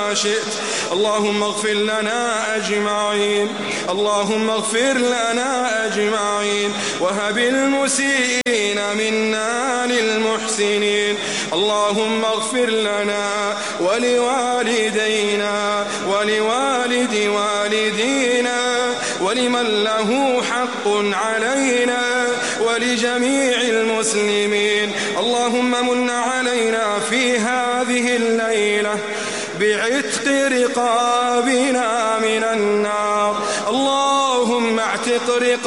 ما شئت. اللهم اغفر لنا أجمعين، اللهم اغفر لنا أجمعين، وهب المسيئين منا للمحسنين. اللهم اغفر لنا ولوالدينا ولوالد والدينا ولمن له حق علينا ولجميع المسلمين. اللهم من علينا في هذه الليلة بعتق رقابنا من النار. اللهم اعتق رقابنا